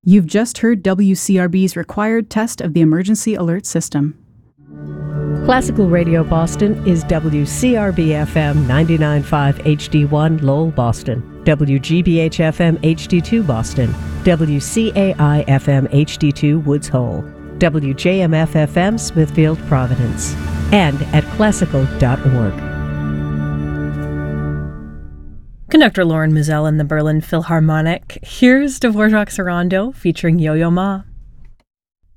You've just heard WCRB's required test of the emergency alert system. Classical Radio Boston is WCRB-FM 99.5 HD1 Lowell, Boston, WGBH-FM HD2 Boston, WCAI-FM HD2 Woods Hole, WJMF-FM Smithfield, Providence, and at classical.org. Conductor Lauren Mizell and the Berlin Philharmonic. Here's Dvorak's Rondo featuring Yo-Yo Ma.